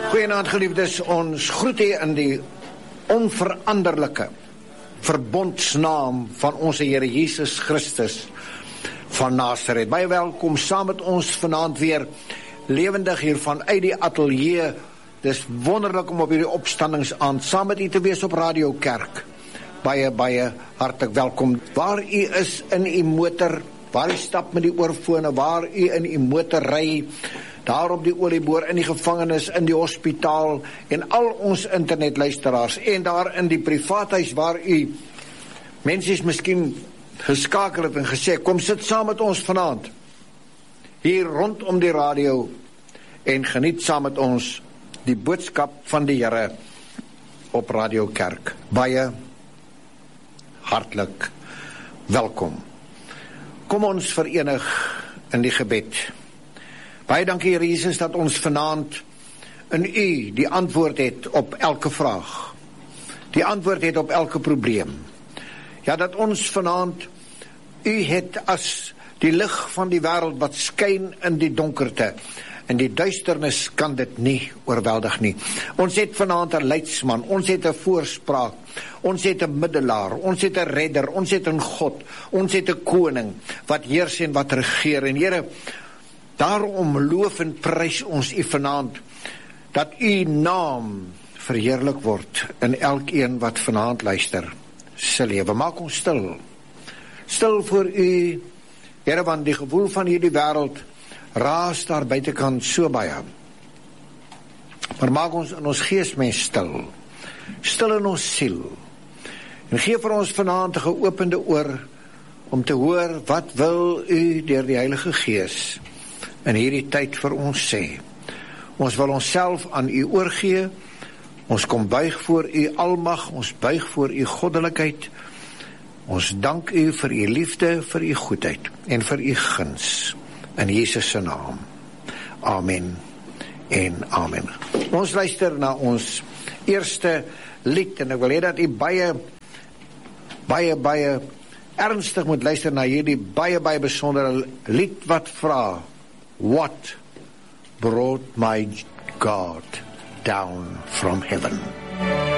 Goeienaand geliefdes, ons groet u in die onveranderlike verbondsnaam van onze Here Jesus Christus van Nazareth. Baie welkom saam met ons vanaand weer lewendig hier vanuit die atelier. Dis wonderlik om op hierdie opstandingsaand saam met u te wees op Radio Kerk. Baie hartlik welkom. Waar u is in u motor, waar u stap met die oorfone, waar u in u motor ry, daar op die olieboor, in die gevangenis, in die hospitaal, en al ons internetluisteraars, en daar in die privaathuis waar u mense is miskien geskakel het en gesê, kom sit saam met ons vanaand, hier rondom die radio, en geniet saam met ons die boodskap van die Here op Radio Kerk. Baie hartlik welkom. Kom ons verenig in die gebed. Baie dankie Here Jesus dat ons vanaand in u die antwoord het op elke vraag. Die antwoord het op elke probleem. Ja, dat ons vanaand u het as die lig van die wêreld wat skyn in die donkerte. In die duisternis kan dit nie oorweldig nie. Ons het vanaand 'n leidsman, ons het 'n voorspraak, ons het 'n middelaar, ons het 'n redder, ons het 'n God, ons het 'n koning wat heers en wat regeer. En Here, daarom loof en prys ons u vanaand, dat u naam verheerlik word in elkeen wat vanaand luister, se lewe. Maak ons stil. Stil voor u, Here, want die gevoel van hierdie wêreld raas daar buitekant so baie. Maar maak ons in ons geesmens stil. Stil in ons siel. En gee vir ons vanaand 'n geopende oor om te hoor wat wil u deur die Heilige Gees in hierdie tyd vir ons sê. Ons wil onsself aan u oorgee. Ons kom buig voor u almag, ons buig voor u goddelikheid. Ons dank u vir u liefde, vir u goedheid en vir u guns. In Jesus se naam. Amen en amen. Ons luister na ons eerste lied en ek wil hê dat u baie ernstig moet luister na hierdie baie besondere lied wat vra: What brought my God down from heaven?